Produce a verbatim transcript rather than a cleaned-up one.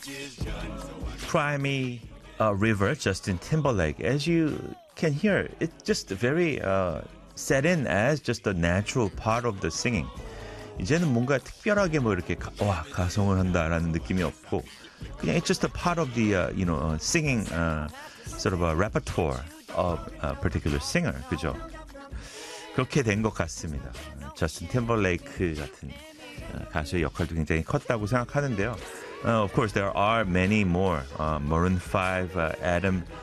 Cry Me a River, Justin Timberlake. As you can hear, it's just very uh, set in as just a natural part of the singing. 이제는 뭔가 특별하게 뭐 이렇게 가, 와 가성을 한다라는 느낌이 없고 그냥 it's just a part of the uh, you know uh, singing uh, sort of a repertoire of a particular singer. 그죠? 그렇게 된 것 같습니다. 저스틴 팀벌레이크 같은 가수의 역할도 굉장히 컸다고 생각하는데요. Uh, of course, there are many more. Uh, Maroon five, uh, Adam